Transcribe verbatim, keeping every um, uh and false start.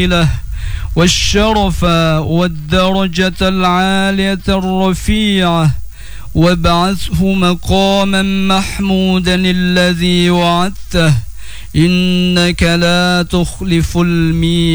والشرف والدرجة العالية الرفيعة وابعثه مقاما محمودا الذي وعدته إنك لا تخلف الميعاد.